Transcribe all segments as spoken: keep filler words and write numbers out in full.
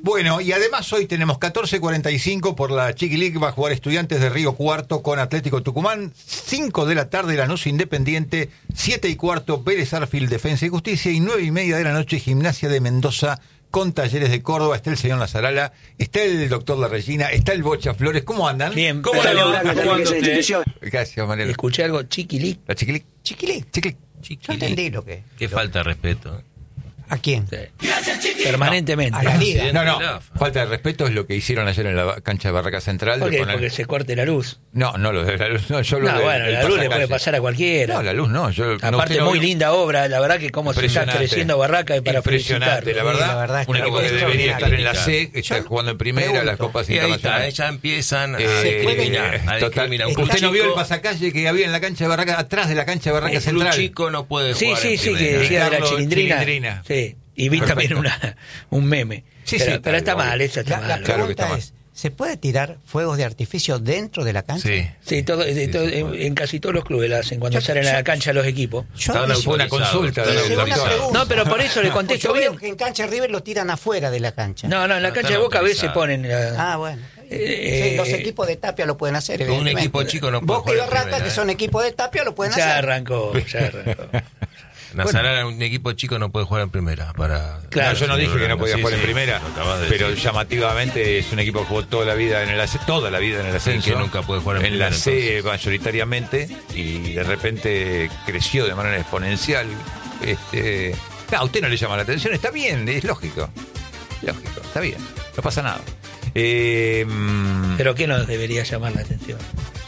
Bueno, y además hoy tenemos catorce cuarenta y cinco por la Chiqui League, va a jugar Estudiantes de Río Cuarto con Atlético Tucumán, cinco de la tarde Lanús Independiente, siete y cuarto Vélez Arfield Defensa y Justicia, y nueve y media de la noche Gimnasia de Mendoza con Talleres de Córdoba. Está el señor Lazarala, está el doctor La Regina, está el Bocha Flores. ¿Cómo andan? Bien. ¿Cómo Pero, le va? ¿cómo anda usted? Gracias, Manelo. Escuché algo, Chiqui League. La Chiqui League. Chiqui League. Chiqui League. Yo entendí lo que... Qué falta de respeto. ¿A quién? Sí. Permanentemente. A la liga. No, no, no. falta de respeto es lo que hicieron ayer en la cancha de Barraca Central. ¿Por qué? Poner... Porque se corte la luz. No, no, lo de la luz. No, yo lo No, de, bueno, la luz le puede pasar a cualquiera. No, la luz no. Yo, Aparte, no, muy no, linda obra. La verdad que cómo se está creciendo Barraca y para impresionante, la verdad. Sí, la verdad un equipo que debería estar en la C, que está jugando en primera, pregunto. las copas Y ahí está, internacionales. ya empiezan a Eh, discriminar. eh, a total. discriminar. Un Usted no vio el chico- pasacalle que había en la cancha de Barraca, atrás de la cancha de Barraca un Central. chico no puede Sí, jugar sí, en sí, que primera. decía de la Carlos chilindrina. Chilindrina. Sí. Y vi Perfecto. también una, un meme. Sí, pero, sí, pero está obvio. mal, eso está La, la mal. Claro que pregunta está mal. es, ¿se puede tirar fuegos de artificio dentro de la cancha? Sí. Sí, todo, de Sí, todo- sí, en, en casi todos los clubes la hacen cuando Yo- salen a la yo- cancha los equipos. Yo Estaban hice- Fue una autorizados, consulta estaban de hice una autorizados. pregunta. No, pero por eso le Yo contesto veo bien. que en cancha de River lo tiran afuera de la cancha. No, no, en la No, cancha de están Boca a veces autorizados. ponen... eh, Ah, bueno. Eh, Sí, los equipos de Tapia lo pueden hacer, Un evidentemente. equipo chico no puede Boca y jugar en Barraca, primera, que ¿eh? son equipos de Tapia, lo pueden ya hacer. arrancó, ya arrancó. Nazarana, un equipo chico no puede jugar en primera. Para... Claro, No, yo no dije que no podía Sí, jugar en sí, primera, lo acabas de pero decir. llamativamente es un equipo que jugó toda la vida en el ascenso, toda la vida en el ascenso, que nunca puede jugar en en la primera, C entonces. mayoritariamente, y de repente creció de manera exponencial. Este, no, a usted no le llama la atención, está bien, es lógico, lógico, está bien, no pasa nada. Eh, mm, Pero ¿qué nos debería llamar la atención?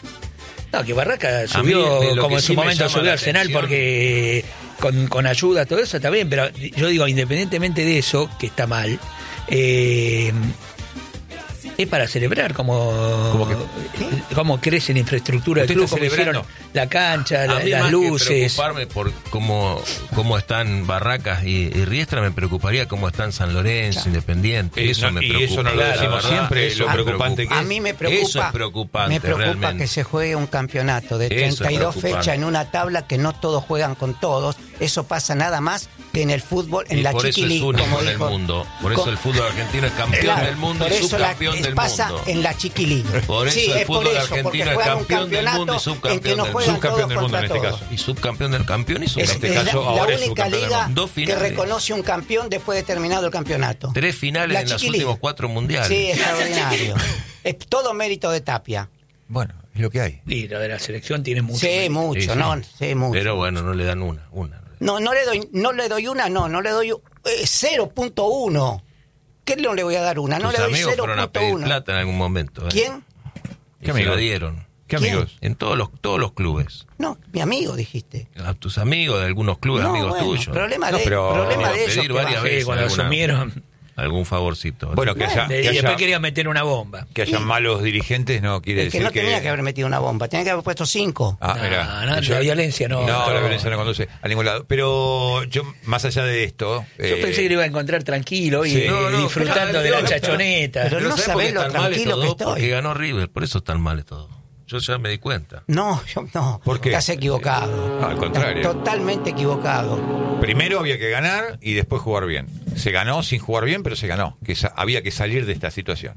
No, que Barraca A mí, subió, de lo como que en sí su me momento llama subió la Arsenal atención- porque con, con ayuda, todo eso está bien, pero yo digo, independientemente de eso, que está mal, eh, es para celebrar como, ¿Cómo que? cómo crece la infraestructura del ¿Usted club, está como hicieron celebrando? la cancha, la- A mí las más luces. que preocuparme por cómo, cómo están Barracas y, y Riestra, me preocuparía cómo están San Lorenzo, Independiente. Y Eso no- me y preocupa. eso no lo la decimos verdad, siempre, eso lo me preocupante preocupa. que A mí me preocupa, Eso es preocupante, me preocupa realmente. que se juegue un campeonato de Eso es treinta y dos preocupante. fechas en una tabla que no todos juegan con todos. Eso pasa nada más que en el fútbol, en Y la por eso Chiqui es League, único como en el dijo. mundo. Por eso Con- el fútbol argentino es campeón Claro, del mundo por y eso la- subcampeón es- del pasa mundo. en la Chiqui League. Por eso Sí, el es por fútbol eso, argentino porque es juegan un campeón del mundo y campeonato en que subcampeón no del juegan mundo. Subcampeón todos del mundo contra en este todos. caso. Y subcampeón del campeón y Es, subcampeón. este es caso, la, ahora la es única subcampeón del liga mundo. Dos que finales. reconoce un campeón después de terminado el campeonato. Tres finales La en los Chiqui League. últimos cuatro mundiales. Sí, extraordinario. Es todo mérito de Tapia. bueno, es lo que hay. Y lo de la selección tiene mucho. Sí, mucho, Sí, sí. no, sí, mucho. Pero bueno, no le dan una. una. No, no le doy, no le doy una, no, no le doy eh, cero punto uno. ¿Qué no le voy a dar una? No Tus le doy amigos cero fueron a punto pedir uno. plata en algún momento. ¿eh? ¿Quién? Y ¿Qué se amigos? la dieron. ¿Qué ¿Quién? amigos? En todos los todos los clubes. No, mi amigo dijiste. A tus amigos de algunos clubes, No, amigos bueno, tuyos. problema No, de, pero- problema Iba a de ellos. pedir que varias va. veces. Sí, cuando alguna- asumieron. Algún favorcito. Bueno, que haya, Y que después haya, quería meter una bomba. que haya malos dirigentes no quiere El que decir no tenía que haber metido una bomba, tenía que haber puesto cinco. Ah, No, mirá. no, Yo- la violencia no. No, no. la violencia no conduce a ningún lado. Pero yo, más allá de esto... Yo eh, pensé que lo iba a encontrar tranquilo y sí. eh, No, no, disfrutando pero- de la pero- chachoneta. pero- no ¿sabés sabés por qué lo están mal tranquilo estos que dos? estoy. Porque ganó River, por eso están mal todos. Yo ya me di cuenta. No, yo no. ¿Por qué? Estás equivocado. No, al contrario. Estás totalmente equivocado. Primero había que ganar y después jugar bien. Se ganó sin jugar bien, pero se ganó. Que sa- había que salir de esta situación.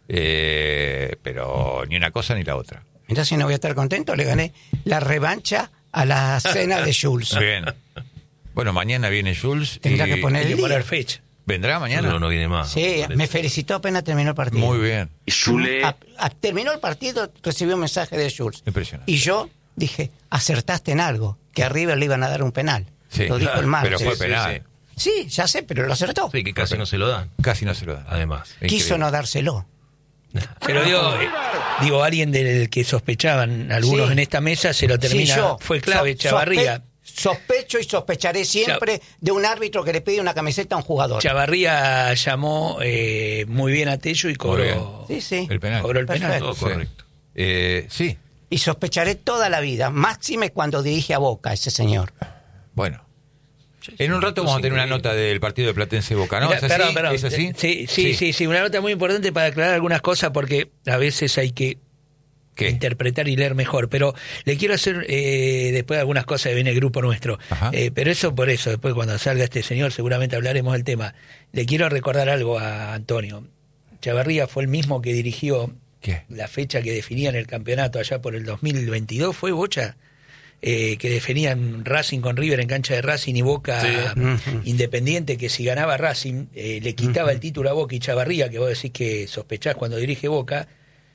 Eh, pero ni una cosa ni la otra. Entonces no voy a estar contento, le gané la revancha a la cena de Jules. Bien. Bueno, mañana viene Jules. Tendrá y- que poner Hay el que poner día. fecha. ¿Vendrá mañana? No, no viene más. Sí, me felicitó apenas terminó el partido. Muy bien. A- a- terminó el partido, recibió un mensaje de Jules. Impresionante. Y yo dije, acertaste en algo, que a River le iban a dar un penal. Sí, lo dijo el pero martes. fue Sí, sí, penal. sí. Sí, ya sé, pero lo acertó. Sí, que casi no se lo dan. Casi no se lo da. Además. Increíble. Quiso no dárselo. Se lo dio, eh, digo, alguien del que sospechaban algunos Sí. en esta mesa se lo termina. Sí, yo. Fue clave, So- Chavarría. sospe- Sospecho y sospecharé siempre de un árbitro que le pide una camiseta a un jugador. Chavarría llamó eh, muy bien a Tello y cobró, Sí, sí. El penal. cobró el penal. Perfecto. Todo correcto. Eh, sí, Y sospecharé toda la vida. Máxime cuando dirige a Boca ese señor. bueno. En un rato vamos a tener una nota del partido de Platense Boca, ¿no? Mirá, ¿Es así? perdón, perdón. ¿Es así? Sí, sí, sí, sí, una nota muy importante para aclarar algunas cosas porque a veces hay que ¿Qué? interpretar y leer mejor. Pero le quiero hacer eh, después algunas cosas que viene el grupo nuestro. Ajá. Eh, pero eso por eso, después cuando salga este señor seguramente hablaremos del tema. Le quiero recordar algo a Antonio. Chavarría fue el mismo que dirigió ¿Qué? la fecha que definían el campeonato allá por el dos mil veintidós, ¿fue Bocha? Eh, que definían Racing con River en cancha de Racing y Boca Sí. uh-huh. Independiente, que si ganaba Racing eh, le quitaba uh-huh. el título a Boca, y Chavarría, que vos decís que sospechás cuando dirige Boca,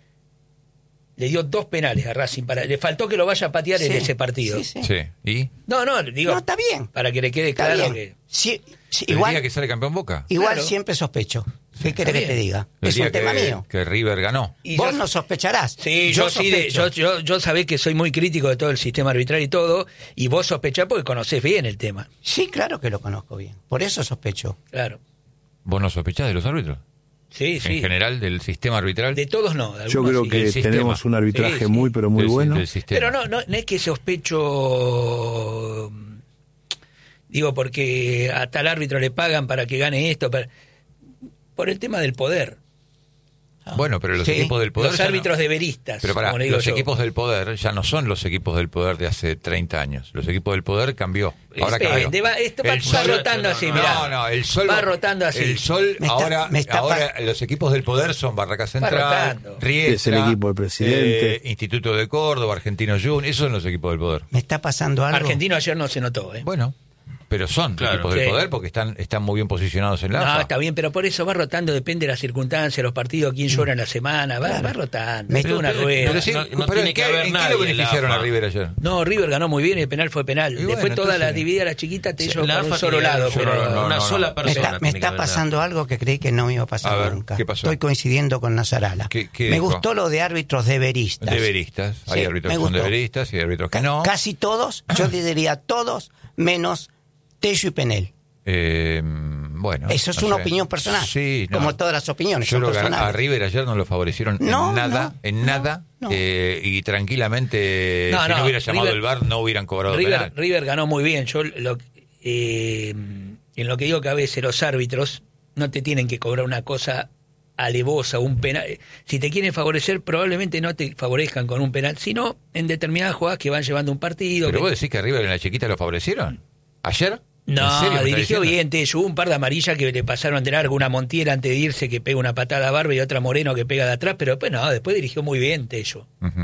le dio dos penales a Racing. Para, le faltó que lo vaya a patear sí, en ese partido. Sí, sí. sí. ¿Y? No, no, digo. No, está bien. Para que le quede está claro bien. que. Sí, sí, ¿El igual día que sale campeón Boca? Igual claro. siempre sospecho. ¿Qué querés que te diga? El es día un tema que, mío. Que River ganó. Y Vos yo, no sospecharás. Sí, yo, yo sí, de, yo, yo, yo sabés que soy muy crítico de todo el sistema arbitral y todo, y vos sospechás porque conocés bien el tema. Sí, claro que lo conozco bien. Por eso sospecho. Claro. ¿Vos no sospechás de los árbitros? Sí, sí. En general, del sistema arbitral. De todos no. De Yo creo sí. que tenemos un arbitraje sí, sí. muy, pero muy del, bueno. Del pero no, no, no es que sospecho. Digo, porque a tal árbitro le pagan para que gane esto. Para, por el tema del poder. Bueno, pero los sí. equipos del poder... Los árbitros no, deberistas. Pero para, los yo. equipos del poder ya no son los equipos del poder de hace treinta años. Los equipos del poder cambió. Ahora es, cambió. Eh, va, esto va, va rotando así, no, mirá. No, no, el sol... Va rotando así. El sol, me está, ahora, me está ahora los equipos del poder son Barraca Central, Riestra... Es el equipo del presidente. Eh, Instituto de Córdoba, Argentino Junior, esos son los equipos del poder. Me está pasando algo. Argentino ayer no se notó, ¿eh? Bueno... Pero son claro, equipos sí. del poder porque están están muy bien posicionados en la No, A F A. está bien, pero por eso va rotando, depende de las circunstancias, los partidos, quién llora en la semana, va, claro. va rotando. Me es una rueda. Pero sí, no, no pero tiene ¿en que qué, haber ¿en nadie qué lo beneficiaron a River ayer? No, River ganó muy bien, el penal fue penal. Y Después bueno, toda entonces, la dividida, la chiquita, te hizo por un solo lado. Pero pero no, no, una no, sola me persona. está, me está pasando algo que creí que no me iba a pasar a ver, nunca. ¿qué pasó? Estoy coincidiendo con Nazarala. ¿Qué, qué me dijo? gustó lo de árbitros deberistas. Deberistas. Hay sí, árbitros que son deberistas y hay árbitros que no. Casi todos, yo diría todos, menos Tello y Penel. Eh, bueno, eso es no una sé. opinión personal, sí, no. como todas las opiniones. Yo son lo personales. A River ayer no lo favorecieron no, en nada, no, en no, nada, no. Eh, y tranquilamente, no, si no, no hubiera llamado River, el V A R, no hubieran cobrado River, penal. River ganó muy bien. Yo lo, eh, en lo que digo que a veces los árbitros no te tienen que cobrar una cosa alevosa, un penal. Si te quieren favorecer, probablemente no te favorezcan con un penal, sino en determinadas jugadas que van llevando un partido. ¿Pero que... vos decís que a River en la chiquita lo favorecieron? ¿Ayer? No, serio, dirigió bien, te hubo un par de amarillas que le pasaron de largo, una Montiel antes de irse que pega una patada a Barba y otra Moreno que pega de atrás, pero después no, después dirigió muy bien Tello. Uh-huh.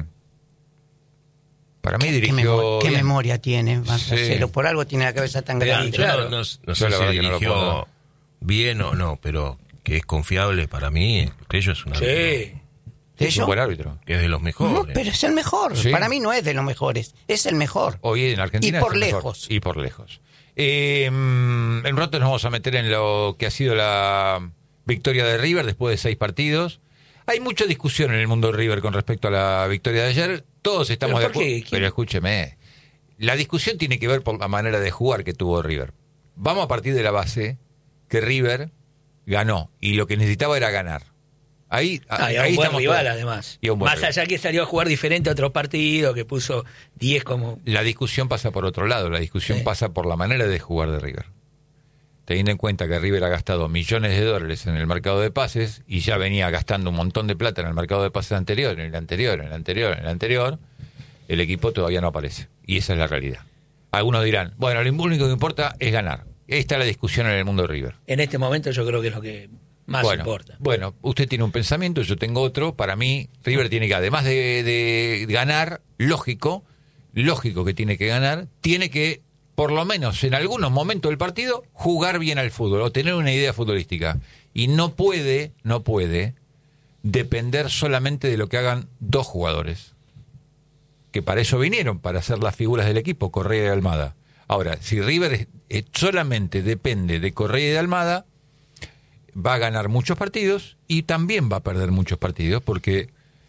Para mí ¿Qué, dirigió qué, memor- ¿qué memoria tiene? Sí. Por algo tiene la cabeza tan Pero, grande. yo claro. no, no, no Yo sé la si verdad que no lo dirigió puedo. bien o no, pero que es confiable para mí, Tello es un árbitro Sí. Es un buen árbitro. que es de los mejores. No, pero es el mejor. Sí. Para mí no es de los mejores, es el mejor. Hoy en Argentina Y por es el mejor. lejos. Y por lejos. Eh, en rato nos vamos a meter en lo que ha sido la victoria de River después de seis partidos. Hay mucha discusión en el mundo de River con respecto a la victoria de ayer. Todos estamos de ¿Pero por acuerdo. qué? ¿Quién? Pero escúcheme, la discusión tiene que ver por la manera de jugar que tuvo River. Vamos a partir de la base que River ganó y lo que necesitaba era ganar. Ahí, Ah, y ahí un buen estamos rival, todos. además. Y un buen Más rival. allá que salió a jugar diferente a otros partidos, que puso diez como... La discusión pasa por otro lado, la discusión Sí. pasa por la manera de jugar de River. Teniendo en cuenta que River ha gastado millones de dólares en el mercado de pases y ya venía gastando un montón de plata en el mercado de pases anterior, en el anterior, en el anterior, en el anterior, el equipo todavía no aparece. Y esa es la realidad. Algunos dirán, bueno, lo único que importa es ganar. Esta es la discusión en el mundo de River. En este momento yo creo que es lo que más bueno, importa. Bueno, usted tiene un pensamiento, yo tengo otro. Para mí, River tiene que, además de, de ganar, lógico, lógico que tiene que ganar, tiene que, por lo menos en algunos momentos del partido, jugar bien al fútbol o tener una idea futbolística. Y no puede, no puede depender solamente de lo que hagan dos jugadores, que para eso vinieron, para ser las figuras del equipo, Correa y Almada. Ahora, si River eh, solamente depende de Correa y de Almada, va a ganar muchos partidos y también va a perder muchos partidos porque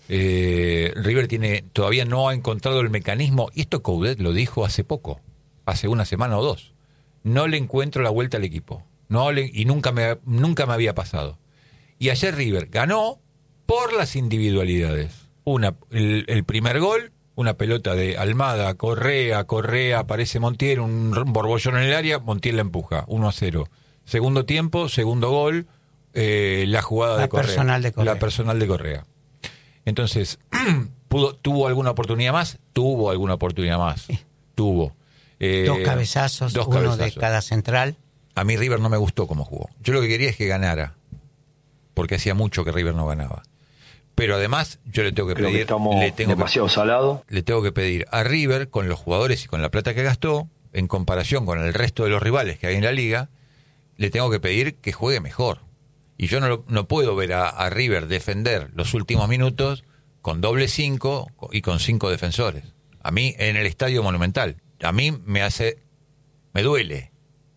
eh, River tiene todavía no ha encontrado el mecanismo, y esto Coudet lo dijo hace poco, hace una semana o dos. No le encuentro la vuelta al equipo. No le, y nunca me, nunca me había pasado. Y ayer River ganó por las individualidades. Una, el, el primer gol, una pelota de Almada, Correa, Correa, aparece Montiel, un borbollón en el área, Montiel la empuja, uno a cero. Segundo tiempo, segundo gol, eh, la jugada La de Correa. personal de Correa. La personal de Correa. Entonces, pudo, ¿tuvo alguna oportunidad más? Tuvo alguna oportunidad más. Sí. Tuvo. Eh, dos cabezazos, dos uno cabezazos. de cada central. A mí River no me gustó cómo jugó. Yo lo que quería es que ganara. porque hacía mucho que River no ganaba. Pero además, yo le tengo que Creo pedir... que estamos le tengo demasiado que, salado. Le tengo que pedir a River, con los jugadores y con la plata que gastó, en comparación con el resto de los rivales que hay en la liga, le tengo que pedir que juegue mejor. Y yo no, no puedo ver a, a River defender los últimos minutos con doble cinco y con cinco defensores. A mí, en el Estadio Monumental. A mí me hace... me duele.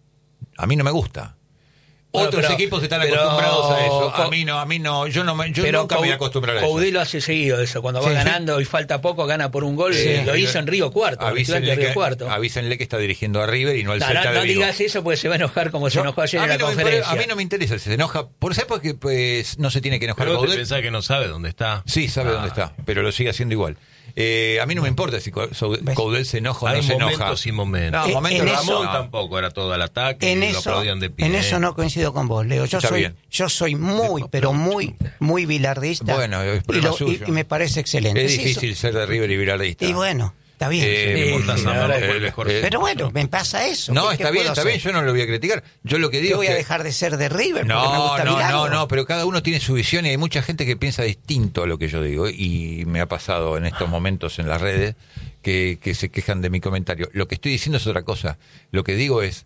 A mí no me gusta. Bueno, Otros pero, equipos están pero, acostumbrados a eso. A Co- mí no, a mí no. Yo, no me, yo pero nunca me voy a acostumbrar a eso. Coudet lo hace seguido eso. Cuando va Sí, ganando sí. y falta poco, gana por un gol. Sí. Lo hizo en Río Cuarto. en Avísenle Estudiantes de Río que, Cuarto. avísenle que está dirigiendo a River y no al No, Celta no, de no Vigo. digas eso porque se va a enojar como se Yo- enojó ayer a en mí la no me conferencia. importa- a mí no me interesa, se enoja. ¿Por ¿sabes por qué pues, no se tiene que enojar Pero vos te Coudet? pensás que no sabe dónde está. Sí, sabe Ah. dónde está, pero lo sigue haciendo igual. Eh, a mí no me importa si Co- so- ¿Ves? Coudet se enoja o Hay no se momentos enoja. y momentos. No, Eh, momentos en no. Ramón No. tampoco era todo al ataque En y lo eso, aplaudían de pie. en eso no coincido con vos, Leo. Yo Está soy, bien. yo soy muy, pero muy, muy bilardista. Bueno, es y, problema lo- y- suyo. y me parece excelente. Es Sí, difícil ser de River y bilardista. eso- Y bueno, está bien. Eh, Sí, Montazán sí, no la verdad fue que- el mejor. eh, Pero bueno, me pasa eso. No, ¿Qué- está qué bien, puedo está hacer? bien, yo no lo voy a criticar. Yo lo que ¿Qué digo voy es a que... dejar de ser de River porque me No, gusta no, Bilardo? no, no, pero cada uno tiene su visión y hay mucha gente que piensa distinto a lo que yo digo y me ha pasado en estos momentos en las redes que, que se quejan de mi comentario. Lo que estoy diciendo es otra cosa. Lo que digo es,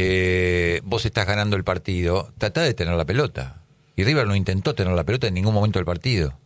eh, vos estás ganando el partido, tratá de tener la pelota. Y River no intentó tener la pelota en ningún momento del partido.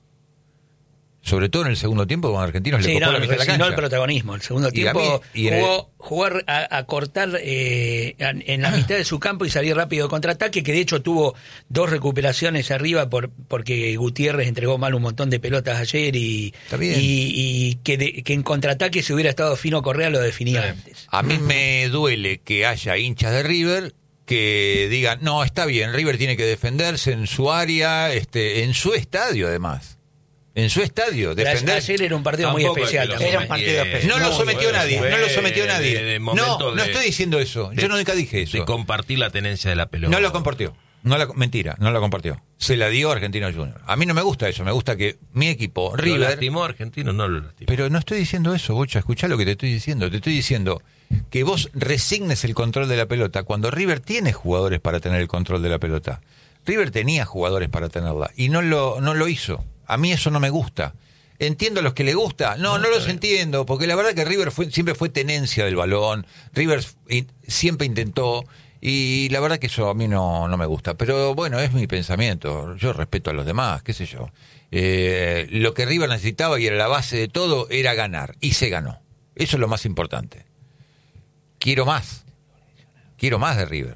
Sobre todo en el segundo tiempo con Argentinos le Sí, copó no, la mitad de la resignó el cancha. protagonismo. El segundo Y a tiempo mí- y en jugó, jugar a, a cortar eh, en, en la mitad de su campo y salir rápido de contraataque, que de hecho tuvo dos recuperaciones arriba por porque Gutiérrez entregó mal un montón de pelotas ayer y, Está bien. y, y que, de- que en contraataque si hubiera estado Fino Correa lo definía antes. A mí me duele que haya hinchas de River que digan, no, está bien, River tiene que defenderse en su área, este, en su estadio además. En su estadio, Pero defender. ayer era un partido muy Tampoco es especial. que lo también. Era un partido especial. No lo Muy sometió bueno, nadie, fue no lo sometió de- nadie. de No, momento no de- estoy diciendo eso. Yo de- nunca dije De eso. compartir la tenencia de la pelota. No lo compartió. No la, mentira, no la compartió. Se la dio a Argentino Junior. A mí no me gusta eso. Me gusta que mi equipo, ¿Lo River. lastimó Argentino? No lo lastimó. Pero no estoy diciendo eso, Bocha. Escuchá lo que te estoy diciendo. Te estoy diciendo que vos resignes el control de la pelota cuando River tiene jugadores para tener el control de la pelota. River tenía jugadores para tenerla y no lo, no lo hizo. A mí eso no me gusta. Entiendo a los que le gusta. No, no, no los entiendo, porque la verdad que River fue, siempre fue tenencia del balón. River in, siempre intentó, y la verdad que eso a mí no, no me gusta. Pero bueno, es mi pensamiento. Yo respeto a los demás, qué sé yo. Eh, lo que River necesitaba, y era la base de todo, era ganar. Y se ganó. Eso es lo más importante. Quiero más. Quiero más de River.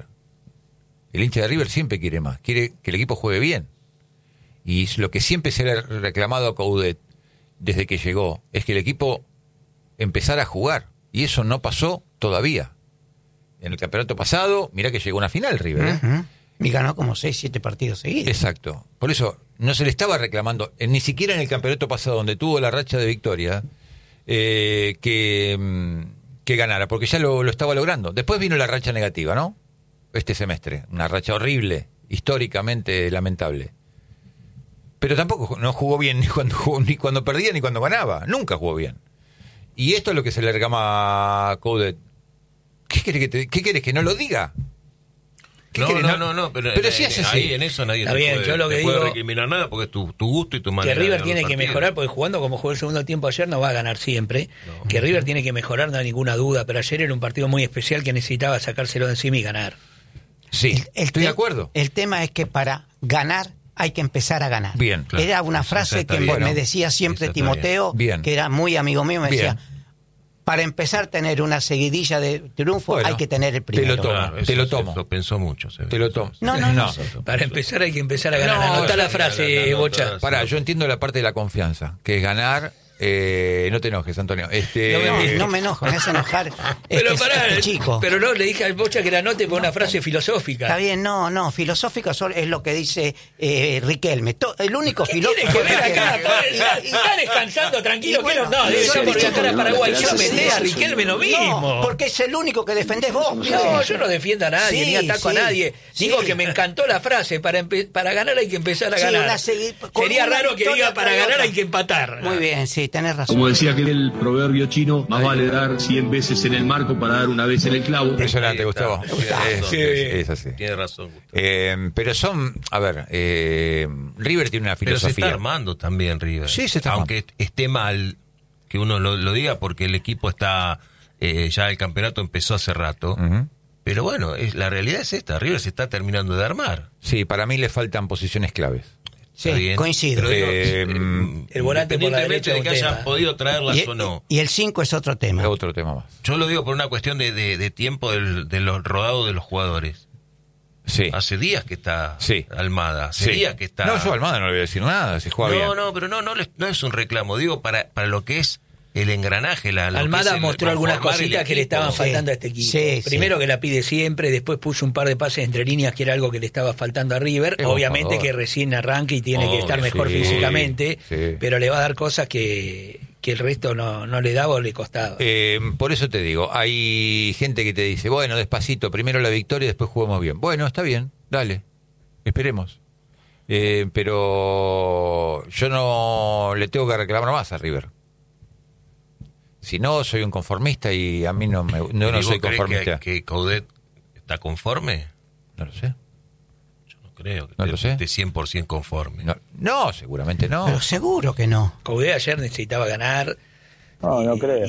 El hincha de River siempre quiere más. Quiere que el equipo juegue bien. Y es lo que siempre se le ha reclamado a Coudet desde que llegó, es que el equipo empezara a jugar. Y eso no pasó todavía. En el campeonato pasado, mirá que llegó a una final River. ¿eh? Ujú. Y ganó como seis, siete partidos seguidos. Exacto. Por eso no se le estaba reclamando, eh, ni siquiera en el campeonato pasado, donde tuvo la racha de victoria, eh, que, mm, que ganara, porque ya lo, lo estaba logrando. Después vino la racha negativa, ¿no? Este semestre. Una racha horrible, históricamente lamentable. Pero tampoco no jugó bien ni cuando jugó, ni cuando perdía ni cuando ganaba. Nunca jugó bien. Y esto es lo que se le reclama a Coudet. ¿Qué querés que, te- qué querés que no lo diga? ¿Qué No, querés? no, no, no, pero, Pero eh, si hace ahí así. en eso nadie Está te, bien, puede, yo lo te que puede digo- recriminar nada porque es tu, tu gusto y tu Que manera River de tiene ver que el partido. mejorar, porque jugando como jugó el segundo tiempo ayer no va a ganar siempre. No. Que River tiene que mejorar, no hay ninguna duda, pero ayer era un partido muy especial que necesitaba sacárselo de encima y ganar. Sí, El- el estoy de te- acuerdo. El tema es que para ganar hay que empezar a ganar. Bien, claro. Era una Eso- frase eso está que bien. me decía siempre Eso está Timoteo, bien. que era muy amigo mío, me Bien. decía, para empezar a tener una seguidilla de triunfo Bueno, hay que tener el te lo primero. tomo. Claro, te eso- lo tomo. Lo pensó mucho. Se ve. Te lo tomo. No, no, no. Para empezar hay que empezar a ganar. No, Anotá sí, la la- frase, la- la- Bocha. la- Pará, yo entiendo la parte de la confianza, que es ganar. Eh, no te enojes, Antonio. Este, No me No, enojes. no me enojo, me hace enojar Pero este, pará, este chico. pero no, le dije al Bocha que la anote por una frase filosófica. Está bien, no, no, filosófico sol- es lo que dice eh, Riquelme. To- el único ¿Qué filósofo tiene que ver que- acá? y- y- Están descansando tranquilo. y bueno, que no, no, yo estamos le- viajar a Paraguay. yo Yo le- meté a Riquelme lo mismo. No, porque es el único que defendés vos. No, yo no defiendo a nadie, Sí, ni ataco sí, a nadie. Digo sí. que me encantó la frase, para empe- para ganar hay que empezar a Sí, ganar. una segui- con Sería una raro que victoria diga para tras ganar otra. hay que empatar. Muy bien, sí, Sí, tenés razón. Como decía aquel proverbio chino, más vale dar cien veces en el marco para dar una vez en el clavo. Impresionante, Gustavo. Tiene razón, Sí, es así. Tiene razón, Gustavo. Eh, pero son, a ver, eh, River tiene una Pero se filosofía. está armando también River. Sí, se está Aunque esté mal que uno lo, lo diga porque el equipo está, eh, ya el campeonato empezó hace rato. Ujú. Pero bueno, es, la realidad es esta, River se está terminando de armar. Sí, para mí le faltan posiciones claves. Sí, Está bien. coincido. Pero digo, Eh, eh, el volante por la independientemente derecha de es que un hayan tema. podido traerlas Y, o no. y el cinco es otro tema. Es otro tema más. Yo lo digo por una cuestión de, de, de tiempo del, de los rodados de los jugadores. Sí. Hace días que está Sí. Almada, hace Sí. días que está... No, yo a Almada no le voy a decir nada, si juega no, bien. no, pero no, no, les- no es un reclamo. Digo, para, para lo que es el engranaje, la, lo que es Almada el mostró algunas conformar el cositas que le equipo. estaban Sí. faltando a este equipo. Sí, Primero sí. que la pide siempre, después puso un par de pases entre líneas que era algo que le estaba faltando a River. Es buen Obviamente jugador. que recién arranca y tiene que Obvio, estar mejor sí, físicamente, sí. pero le va a dar cosas que, que el resto no, no le daba o le costaba. Eh, por eso te digo, hay gente que te dice, bueno, despacito, primero la victoria y después juguemos bien. Bueno, está bien, dale, esperemos. Eh, pero yo no le tengo que reclamar más a River. Si no, soy un conformista y a mí no me, no, ¿Y no vos soy creés conformista. Que, que Coudet está conforme? No lo sé. Yo no creo que No esté- lo sé. esté cien por ciento conforme. No, no, seguramente no. Pero seguro que no. Coudet ayer necesitaba ganar. No, no creo.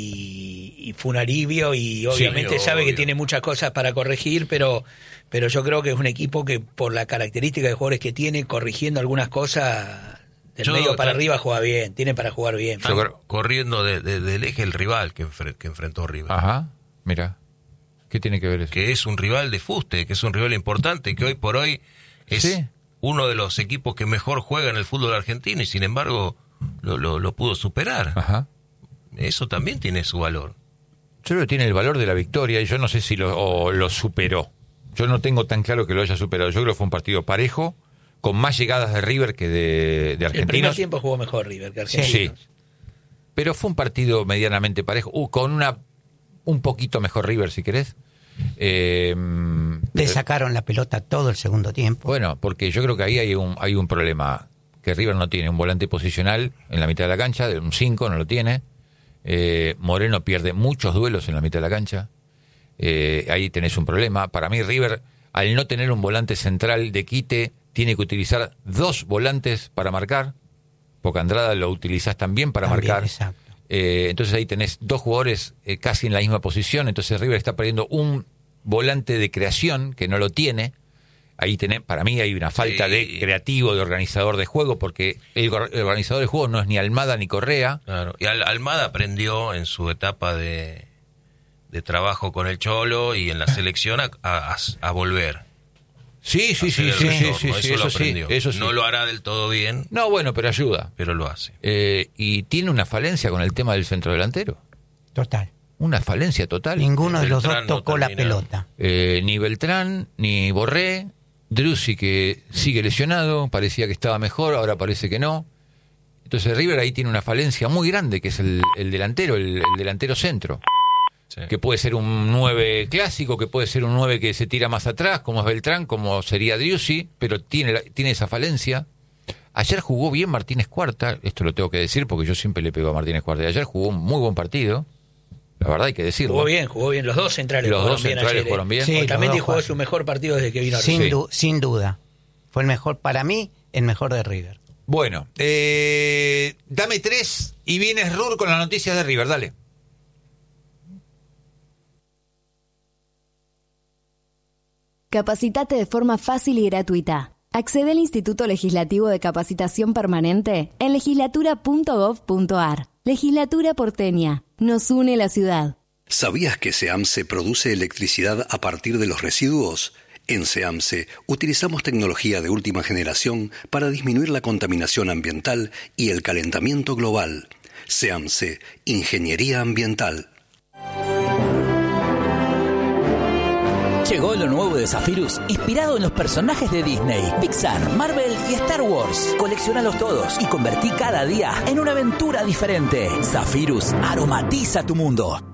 Y, y fue un alivio y obviamente Sí, sabe que obvio. tiene muchas cosas para corregir, pero pero yo creo que es un equipo que por la característica de jugadores que tiene, corrigiendo algunas cosas del Yo- medio para yo- arriba juega bien, tiene para jugar bien. Están Yo creo- corriendo de- de- del eje el rival que, enfre- que enfrentó River. Ajá, mira. ¿Qué tiene que ver eso? Que es un rival de fuste, que es un rival importante, que hoy por hoy es Sí. uno de los equipos que mejor juega en el fútbol argentino y sin embargo lo, lo, lo pudo superar. Ajá. Eso también tiene su valor. Yo creo que tiene el valor de la victoria y yo no sé si lo, o lo superó. Yo no tengo tan claro que lo haya superado. Yo creo que fue un partido parejo, con más llegadas de River que de, de El primer Argentinos. tiempo jugó mejor River que Sí, Argentinos. pero fue un partido medianamente parejo, uh, con una un poquito mejor River, si querés. Eh, Le pero- sacaron la pelota todo el segundo tiempo. bueno, porque yo creo que ahí hay un, hay un problema, que River no tiene un volante posicional en la mitad de la cancha, de un cinco no lo tiene. Eh, Moreno pierde muchos duelos en la mitad de la cancha. Eh, ahí tenés un problema. Para mí River, al no tener un volante central de quite, tiene que utilizar dos volantes para marcar, porque Andrada lo utilizás también para También, marcar. exacto. Eh, entonces ahí tenés dos jugadores eh, casi en la misma posición, entonces River está perdiendo un volante de creación que no lo tiene. Ahí tenés, para mí hay una falta Sí. de creativo, de organizador de juego, porque el, gor- el organizador de juego no es ni Almada ni Correa. Claro. Y Al- Almada aprendió en su etapa de, de trabajo con el Cholo y en la selección a, a- a volver. Sí, sí, sí, Hacer sí, el sí, retorno. sí, eso sí, lo eso sí, aprendió. eso sí. No lo hará del todo bien, No, bueno, pero ayuda. pero lo hace. Eh, y tiene una falencia con el tema del centro delantero. Total. Una falencia total. Ninguno de los dos Beltrán no tocó la termina. pelota. Eh, ni Beltrán, ni Borré, Drussi que sigue lesionado, parecía que estaba mejor, ahora parece que no. Entonces River ahí tiene una falencia muy grande, que es el, el delantero, el, el delantero centro. Sí. Que puede ser un nueve clásico, que puede ser un nueve que se tira más atrás, como es Beltrán, como sería Drussi, pero tiene, la- tiene esa falencia. Ayer jugó bien Martínez Cuarta, esto lo tengo que decir porque yo siempre le pego a Martínez Cuarta. Y ayer jugó un muy buen partido, la verdad hay que decirlo. Jugó bien, jugó bien. Los dos centrales Los jugaron dos bien centrales ayer, eh. jugaron bien. Sí, Otamendi los dos jugó jugaron. su mejor partido desde que vino a Sin, River. du- sin duda. Fue el mejor, para mí, el mejor de River. Bueno, eh, dame tres y vienes Rur con las noticias de River, dale. Capacitate de forma fácil y gratuita. Accede al Instituto Legislativo de Capacitación Permanente en legislatura punto gov punto ar. Legislatura porteña. Nos une la ciudad. ¿Sabías que SEAMSE produce electricidad a partir de los residuos? En SEAMSE utilizamos tecnología de última generación para disminuir la contaminación ambiental y el calentamiento global. SEAMSE, Ingeniería Ambiental. Llegó lo nuevo de Zephyrus, inspirado en los personajes de Disney, Pixar, Marvel y Star Wars. Colecciónalos todos y convertí cada día en una aventura diferente. Zephyrus aromatiza tu mundo.